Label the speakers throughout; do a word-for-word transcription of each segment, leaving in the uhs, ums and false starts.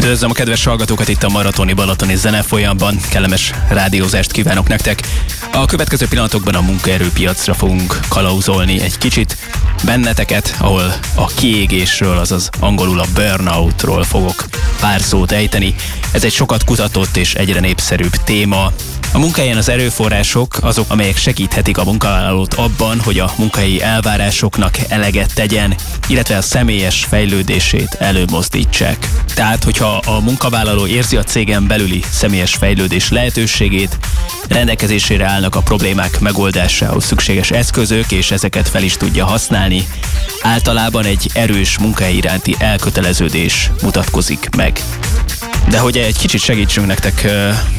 Speaker 1: Üdvözlöm a kedves hallgatókat itt a Maratoni Balatoni Zenefolyamban. Kellemes rádiózást kívánok nektek. A következő pillanatokban a munkaerőpiacra fogunk kalauzolni egy kicsit benneteket, ahol a kiégésről, azaz angolul a burnoutról fogok pár szót ejteni. Ez egy sokat kutatott és egyre népszerűbb téma. A munkahelyen az erőforrások azok, amelyek segíthetik a munkavállalót abban, hogy a munkahelyi elvárásoknak eleget tegyen, illetve a személyes fejlődését előmozdítsák. Tehát, hogyha a munkavállaló érzi a cégen belüli személyes fejlődés lehetőségét, rendelkezésére állnak a problémák megoldásához szükséges eszközök, és ezeket fel is tudja használni, általában egy erős munkahelyi iránti elköteleződés mutatkozik meg. De hogy egy kicsit segítsünk nektek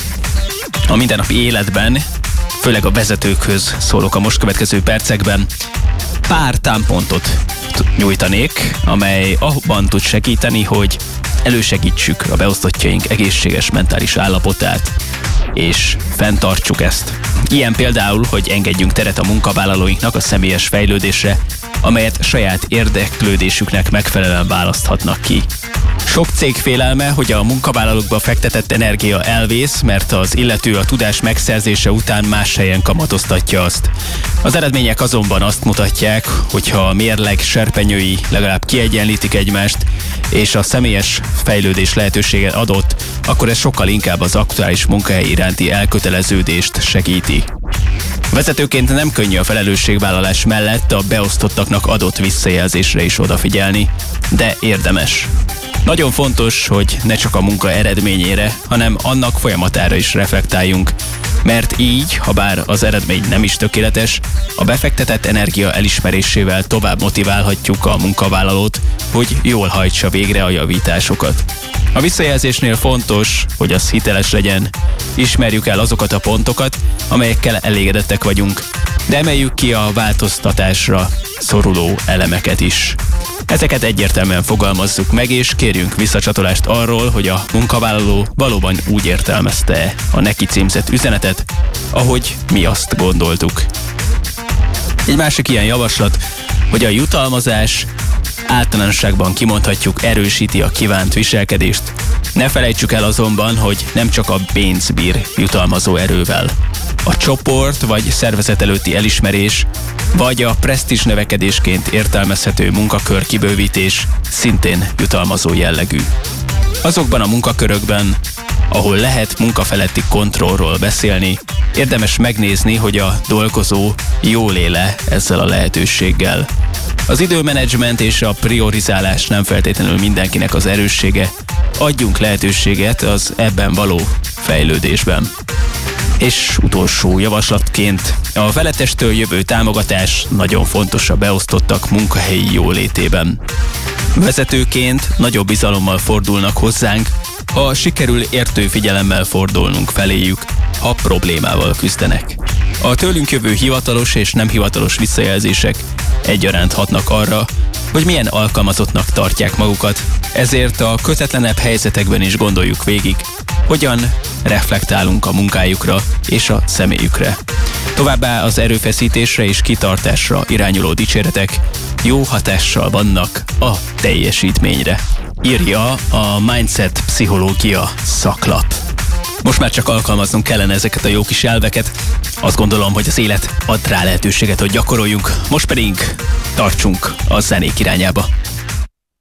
Speaker 1: a mindennapi életben, főleg a vezetőkhöz szólok a most következő percekben, pár támpontot nyújtanék, amely abban tud segíteni, hogy elősegítsük a beosztottjaink egészséges mentális állapotát, és fenntartsuk ezt. Ilyen például, hogy engedjünk teret a munkavállalóinknak a személyes fejlődésre, amelyet saját érdeklődésüknek megfelelően választhatnak ki. Sok cég félelme, hogy a munkavállalókba fektetett energia elvész, mert az illető a tudás megszerzése után más helyen kamatoztatja azt. Az eredmények azonban azt mutatják, hogyha a mérleg serpenyői legalább kiegyenlítik egymást, és a személyes fejlődés lehetősége adott, akkor ez sokkal inkább az aktuális munkahely iránti elköteleződést segíti. Vezetőként nem könnyű a felelősségvállalás mellett a beosztottaknak adott visszajelzésre is odafigyelni, de érdemes. Nagyon fontos, hogy ne csak a munka eredményére, hanem annak folyamatára is reflektáljunk, mert így, ha bár az eredmény nem is tökéletes, a befektetett energia elismerésével tovább motiválhatjuk a munkavállalót, hogy jól hajtsa végre a javításokat. A visszajelzésnél fontos, hogy az hiteles legyen, ismerjük el azokat a pontokat, amelyekkel elégedettek vagyunk, de emeljük ki a változtatásra szoruló elemeket is. Ezeket egyértelműen fogalmazzuk meg, és kérjünk visszacsatolást arról, hogy a munkavállaló valóban úgy értelmezte a neki címzett üzenetet, ahogy mi azt gondoltuk. Egy másik ilyen javaslat, hogy a jutalmazás általánosságban kimondhatjuk erősíti a kívánt viselkedést. Ne felejtsük el azonban, hogy nem csak a pénz bír jutalmazó erővel. A csoport vagy szervezet előtti elismerés, vagy a presztízs növekedésként értelmezhető munkakör kibővítés szintén jutalmazó jellegű. Azokban a munkakörökben, ahol lehet munkafeletti kontrollról beszélni, érdemes megnézni, hogy a dolgozó jól éle ezzel a lehetőséggel. Az időmenedzsment és a priorizálás nem feltétlenül mindenkinek az erőssége, adjunk lehetőséget az ebben való fejlődésben. És utolsó javaslatként a felettestől jövő támogatás nagyon fontos a beosztottak munkahelyi jólétében. Vezetőként nagyobb bizalommal fordulnak hozzánk, ha sikerül értő figyelemmel fordulnunk feléjük, ha problémával küzdenek. A tőlünk jövő hivatalos és nem hivatalos visszajelzések egyaránt hatnak arra, hogy milyen alkalmazottnak tartják magukat, ezért a kötetlenebb helyzetekben is gondoljuk végig, hogyan reflektálunk a munkájukra és a személyükre. Továbbá az erőfeszítésre és kitartásra irányuló dicséretek jó hatással vannak a teljesítményre, írja a Mindset Pszichológia szaklap. Most már csak alkalmaznunk kellene ezeket a jó kis elveket. Azt gondolom, hogy az élet ad rá lehetőséget, hogy gyakoroljunk, most pedig tartsunk a zenék irányába.